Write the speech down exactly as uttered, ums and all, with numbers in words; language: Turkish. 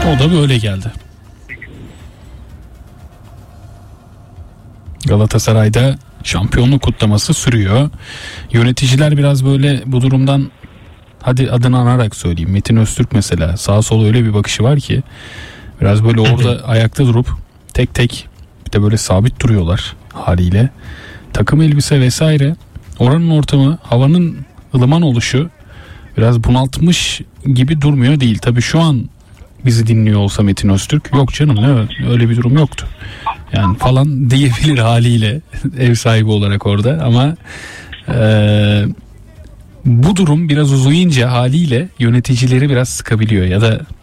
O da böyle geldi. Galatasaray'da şampiyonluk kutlaması sürüyor. Yöneticiler biraz böyle bu durumdan, hadi adını anarak söyleyeyim, Metin Öztürk mesela, sağa sola öyle bir bakışı var ki biraz böyle orada ayakta durup tek tek, bir de böyle sabit duruyorlar haliyle. Takım elbise vesaire, oranın ortamı, havanın ılıman oluşu biraz bunaltmış gibi durmuyor değil. Tabii şu an bizi dinliyor olsa Metin Öztürk, yok canım ne öyle bir durum yoktu yani falan diyebilir haliyle ev sahibi olarak orada, ama e, bu durum biraz uzayınca haliyle yöneticileri biraz sıkabiliyor ya da